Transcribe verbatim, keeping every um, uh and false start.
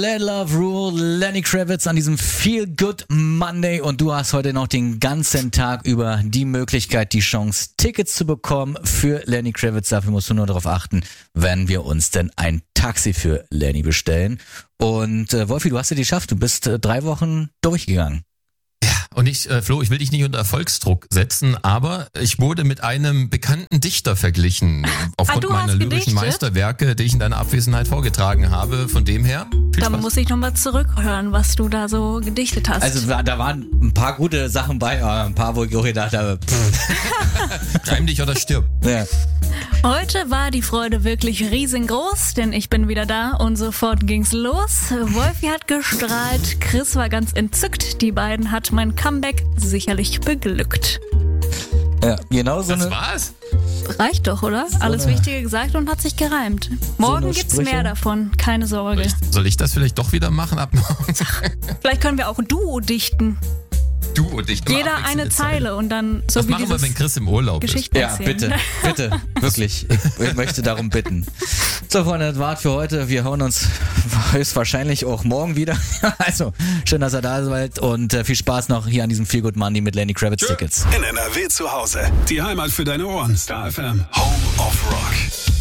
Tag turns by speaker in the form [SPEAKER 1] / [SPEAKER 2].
[SPEAKER 1] Let Love Rule, Lenny Kravitz an diesem Feel Good Monday und du hast heute noch den ganzen Tag über die Möglichkeit, die Chance, Tickets zu bekommen für Lenny Kravitz. Dafür musst du nur darauf achten, wenn wir uns denn ein Taxi für Lenny bestellen. Und äh, Wolfi, du hast es geschafft, du bist äh, drei Wochen durchgegangen.
[SPEAKER 2] Und ich, äh, Flo, ich will dich nicht unter Erfolgsdruck setzen, aber ich wurde mit einem bekannten Dichter verglichen, aufgrund
[SPEAKER 3] ah,
[SPEAKER 2] meiner lyrischen
[SPEAKER 3] gedichtet?
[SPEAKER 2] Meisterwerke, die ich in deiner Abwesenheit vorgetragen habe. Von dem her, viel
[SPEAKER 3] Dann
[SPEAKER 2] Spaß.
[SPEAKER 3] muss ich nochmal zurückhören, was du da so gedichtet hast.
[SPEAKER 1] Also da waren ein paar gute Sachen bei, aber ein paar, wo ich auch gedacht habe, pff.
[SPEAKER 2] Reim dich oder stirb.
[SPEAKER 1] Ja.
[SPEAKER 3] Heute war die Freude wirklich riesengroß, denn ich bin wieder da und sofort ging's los. Wolfi hat gestrahlt, Chris war ganz entzückt, die beiden hat mein Comeback sicherlich beglückt.
[SPEAKER 1] Ja, genau so
[SPEAKER 2] Das
[SPEAKER 1] eine...
[SPEAKER 2] war's?
[SPEAKER 3] Reicht doch, oder? Alles
[SPEAKER 1] eine-
[SPEAKER 3] Wichtige gesagt und hat sich gereimt. Morgen
[SPEAKER 1] eine
[SPEAKER 3] gibt's
[SPEAKER 1] Sprüche.
[SPEAKER 3] mehr davon, keine Sorge.
[SPEAKER 2] Soll ich das vielleicht doch wieder machen ab morgen?
[SPEAKER 3] Vielleicht können wir auch Duo dichten.
[SPEAKER 2] Du und ich. immer
[SPEAKER 3] Jeder
[SPEAKER 2] abwechselnde
[SPEAKER 3] eine Zeile und dann so
[SPEAKER 2] Das
[SPEAKER 3] wie
[SPEAKER 2] machen wir,
[SPEAKER 3] dieses
[SPEAKER 2] wenn Chris im Urlaub ist.
[SPEAKER 3] Geschichten
[SPEAKER 1] Ja,
[SPEAKER 3] erzählen.
[SPEAKER 1] bitte, bitte, wirklich. Ich möchte darum bitten. So, Freunde, das war's für heute. Wir hören uns höchstwahrscheinlich auch morgen wieder. Also, schön, dass ihr da seid und äh, viel Spaß noch hier an diesem Feel Good Monday mit Lenny Kravitz Tickets.
[SPEAKER 4] In N R W zu Hause. Die Heimat für deine Ohren. Star F M. Home of Rock.